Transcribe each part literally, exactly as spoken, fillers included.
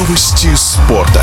Новости спорта.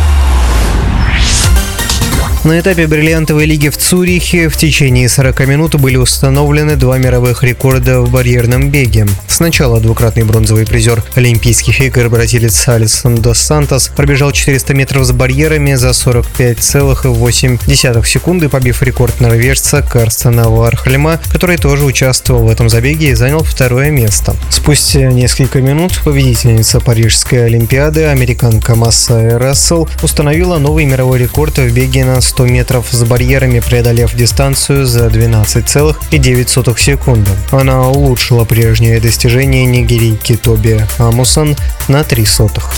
На этапе бриллиантовой лиги в Цюрихе в течение сорока минут были установлены два мировых рекорда в барьерном беге. Сначала двукратный бронзовый призер Олимпийских игр бразилец Алисон дос Сантос пробежал четыреста метров с барьерами за сорок пять целых восемь десятых секунды, побив рекорд норвежца Карстена Вархольма, который тоже участвовал в этом забеге и занял второе место. Спустя несколько минут победительница Парижской Олимпиады, американка Массай Рассел, установила новый мировой рекорд в беге на сто метров с барьерами, преодолев дистанцию за двенадцать целых девять сотых секунды. Она улучшила прежнее достижение нигерийки Тоби Амусон на три сотых.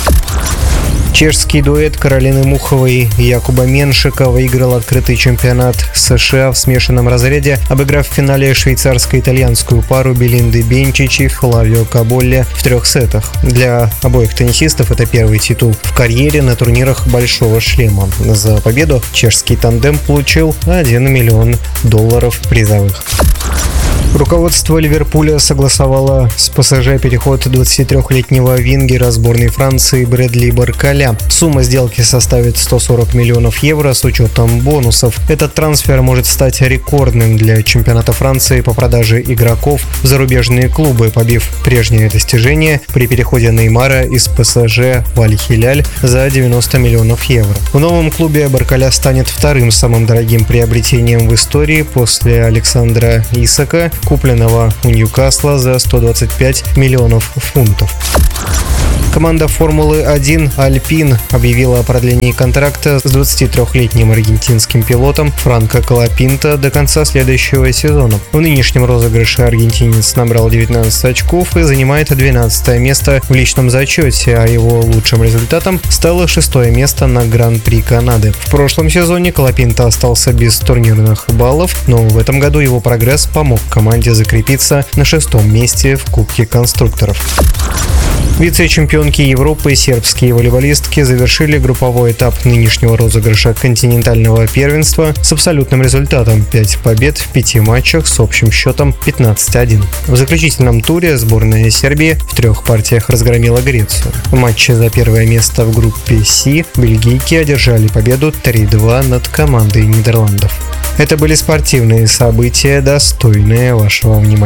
Чешский дуэт Каролины Муховой и Якуба Меншика выиграл открытый чемпионат США в смешанном разряде, обыграв в финале швейцарско-итальянскую пару Белинды Бенчич и Флавио Каболли в трех сетах. Для обоих теннисистов это первый титул в карьере на турнирах «Большого шлема». За победу чешский тандем получил один миллион долларов призовых. Руководство Ливерпуля согласовало с ПСЖ переход двадцатитрёхлетнего вингера сборной Франции Брэдли Барколя. Сумма сделки составит сто сорок миллионов евро с учетом бонусов. Этот трансфер может стать рекордным для чемпионата Франции по продаже игроков в зарубежные клубы, побив прежнее достижение при переходе Неймара из ПСЖ в Аль-Хиляль за девяносто миллионов евро. В новом клубе Барколя станет вторым самым дорогим приобретением в истории после Александра Исака, купленного у Ньюкасла за сто двадцать пять миллионов фунтов. Команда Формулы один Альпин объявила о продлении контракта с двадцатитрёхлетним аргентинским пилотом Франко Колопинто до конца следующего сезона. В нынешнем розыгрыше аргентинец набрал девятнадцать очков и занимает двенадцатое место в личном зачете, а его лучшим результатом стало шестое место на Гран-при Канады. В прошлом сезоне Колопинто остался без турнирных баллов, но в этом году его прогресс помог команде закрепиться на шестом месте в Кубке конструкторов. Вице-чемпионки Европы сербские волейболистки завершили групповой этап нынешнего розыгрыша континентального первенства с абсолютным результатом пять побед в пяти матчах с общим счетом пятнадцать один. В заключительном туре сборная Сербии в трех партиях разгромила Грецию. В матче за первое место в группе С бельгийки одержали победу три-два над командой Нидерландов. Это были спортивные события, достойные вашего внимания.